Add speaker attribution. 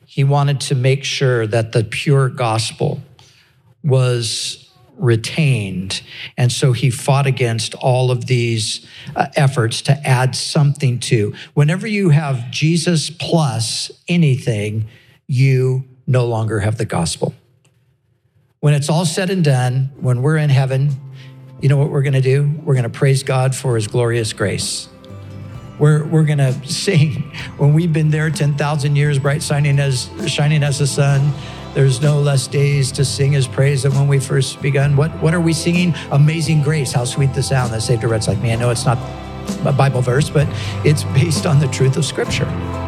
Speaker 1: He wanted to make sure that the pure gospel was retained. And so he fought against all of these efforts to add something to. Whenever you have Jesus plus anything, you no longer have the gospel. When it's all said and done, when we're in heaven, you know what we're going to do? We're going to praise God for his glorious grace. We're going to sing. When we've been there 10,000 years, bright shining as the sun, there's no less days to sing his praise than when we first begun. What are we singing? Amazing grace, how sweet the sound that saved a wretch like me. I know it's not a Bible verse, but it's based on the truth of Scripture.